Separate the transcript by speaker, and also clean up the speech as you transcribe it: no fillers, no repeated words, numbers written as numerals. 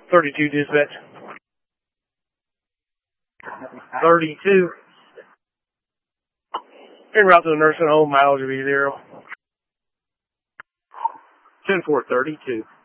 Speaker 1: 32 dispatch. 32. En route to the nursing home, mileage will be 0.
Speaker 2: 10-4, 32.